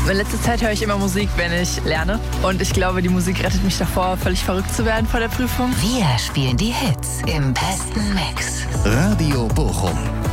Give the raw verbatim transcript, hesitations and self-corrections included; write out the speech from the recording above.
In letzter Zeit höre ich immer Musik, wenn ich lerne. Und ich glaube, die Musik rettet mich davor, völlig verrückt zu werden vor der Prüfung. Wir spielen die Hits im besten Mix. Radio Bochum.